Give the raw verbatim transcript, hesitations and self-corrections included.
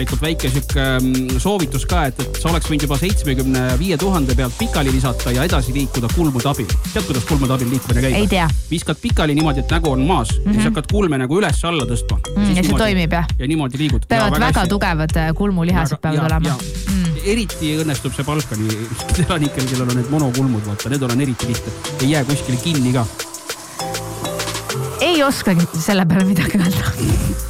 väike sükke soovitus ka, et, et sa oleks võinud juba seitsmekümne viie tuhande pealt pikali lisata ja edasi liikuda kulmude abil. Tead, kuidas kulmude abil liikumine käib? Ei tea. Viskad pikali niimoodi, et nägu on maas mm -hmm. ja siis hakkad kulme nagu üles alla tõstma. Mm, ja, ja see niimoodi, toimib, jah? Ja niimoodi liigud. Peavad väga, väga tugevad kulmulihased peavad olema. Mm. Eriti õnnestub see Balkani elanikel, kellel on need monokulmud, vaata, need on eriti lihtne. Ei jää kuskile kinni ka. Ei oskagi selle peale midagi öelda.